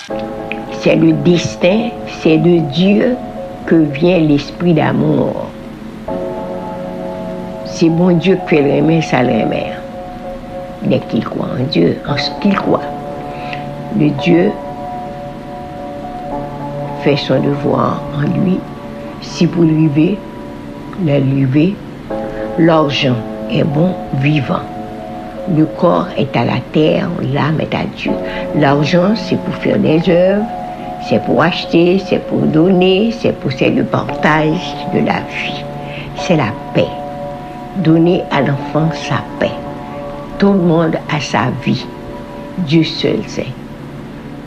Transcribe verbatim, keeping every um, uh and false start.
C'est le destin, c'est de Dieu que vient l'esprit d'amour. C'est bon Dieu qui fait le remet, ça le remet. Dès qu'il croit en Dieu, en ce qu'il croit. Le Dieu fait son devoir en lui. Si vous le vivez, le vivez, l'argent est bon, vivant. Le corps est à la terre, l'âme est à Dieu. L'argent, c'est pour faire des œuvres, c'est pour acheter, c'est pour donner, c'est pour faire le partage de la vie. C'est la paix. Donner à l'enfant sa paix. Tout le monde a sa vie. Dieu seul sait.